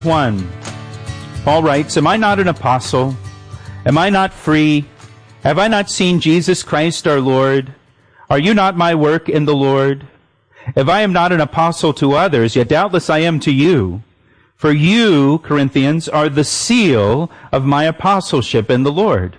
1. Paul writes, Am I not an apostle? Am I not free? Have I not seen Jesus Christ our Lord? Are you not my work in the Lord? If I am not an apostle to others, yet doubtless I am to you. For you, Corinthians, are the seal of my apostleship in the Lord.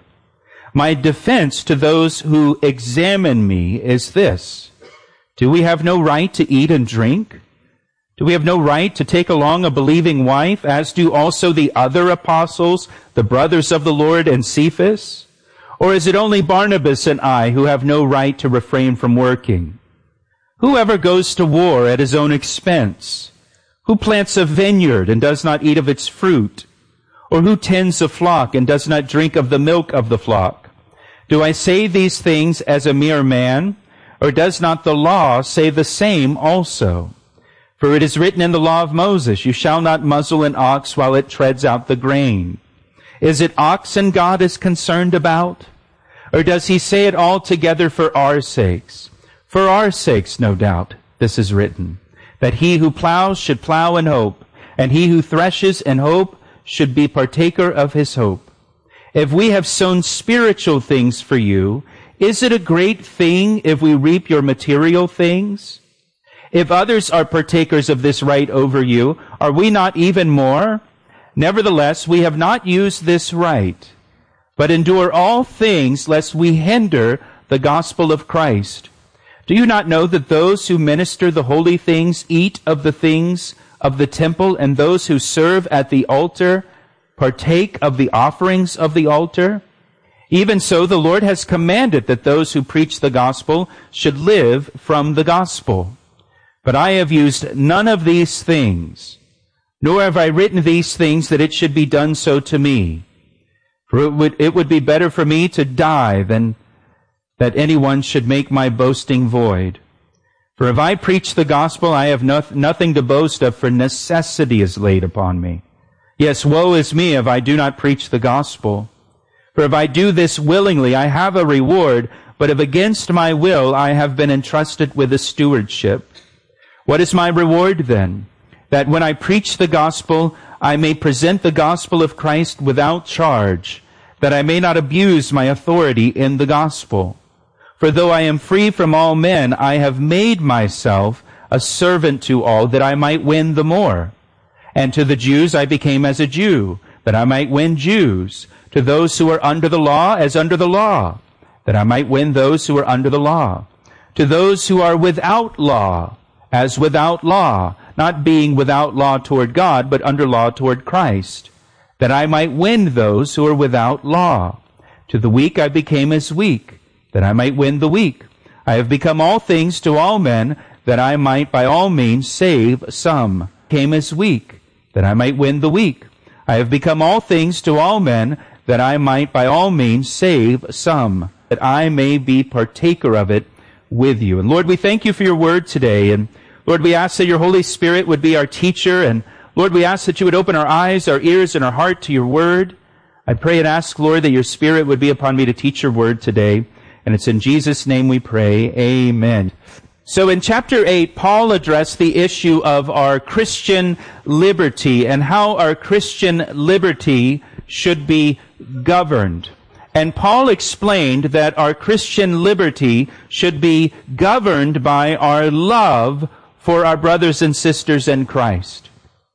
My defense to those who examine me is this: do we have no right to eat and drink? Do we have no right to take along a believing wife, as do also the other apostles, the brothers of the Lord, and Cephas? Or is it only Barnabas and I who have no right to refrain from working? Whoever goes to war at his own expense? Who plants a vineyard and does not eat of its fruit? Or who tends a flock and does not drink of the milk of the flock? Do I say these things as a mere man? Or does not the law say the same also? For it is written in the law of Moses, You shall not muzzle an ox while it treads out the grain. Is it oxen God is concerned about? Or does he say it altogether for our sakes? For our sakes, no doubt, this is written, that he who plows should plow in hope, and he who threshes in hope should be partaker of his hope. If we have sown spiritual things for you, is it a great thing if we reap your material things? If others are partakers of this right over you, are we not even more? Nevertheless, we have not used this right, but endure all things lest we hinder the gospel of Christ. Do you not know that those who minister the holy things eat of the things of the temple, and those who serve at the altar partake of the offerings of the altar? Even so, the Lord has commanded that those who preach the gospel should live from the gospel. But I have used none of these things, nor have I written these things that it should be done so to me. For it would be better for me to die than that anyone should make my boasting void. For if I preach the gospel, I have nothing to boast of, for necessity is laid upon me. Yes, woe is me if I do not preach the gospel. For if I do this willingly, I have a reward, but if against my will, I have been entrusted with a stewardship. What is my reward then? That when I preach the gospel, I may present the gospel of Christ without charge, that I may not abuse my authority in the gospel. For though I am free from all men, I have made myself a servant to all, that I might win the more. And to the Jews I became as a Jew, that I might win Jews. To those who are under the law, as under the law, that I might win those who are under the law. To those who are without law, as without law, not being without law toward God, but under law toward Christ, that I might win those who are without law. To the weak I became as weak, that I might win the weak. I have become all things to all men, that I might by all means save some. Came as weak, that I might win the weak. I have become all things to all men, that I might by all means save some, that I may be partaker of it with you. And Lord, we thank you for your word today. And Lord, we ask that your Holy Spirit would be our teacher. And Lord, we ask that you would open our eyes, our ears, and our heart to your word. I pray and ask, Lord, that your Spirit would be upon me to teach your word today. And it's in Jesus' name we pray. Amen. So in chapter 8, Paul addressed the issue of our Christian liberty and how our Christian liberty should be governed. And Paul explained that our Christian liberty should be governed by our love for our brothers and sisters in Christ,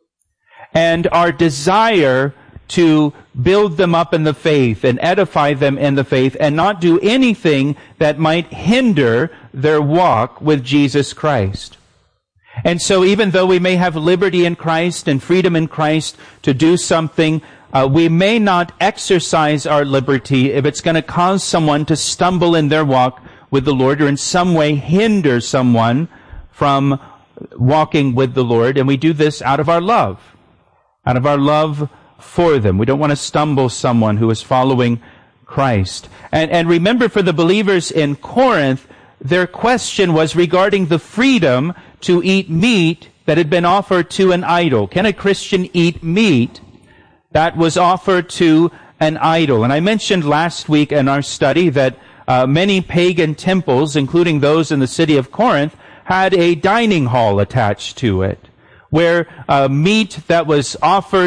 and our desire to build them up in the faith and edify them in the faith, and not do anything that might hinder their walk with Jesus Christ. And so even though we may have liberty in Christ and freedom in Christ to do something, we may not exercise our liberty if it's going to cause someone to stumble in their walk with the Lord, or in some way hinder someone from walking with the Lord. And we do this out of our love for them. We don't want to stumble someone who is following Christ. And remember, for the believers in Corinth, their question was regarding the freedom to eat meat that had been offered to an idol. Can a Christian eat meat that was offered to an idol? And I mentioned last week in our study that many pagan temples, including those in the city of Corinth, had a dining hall attached to it, where meat that was offered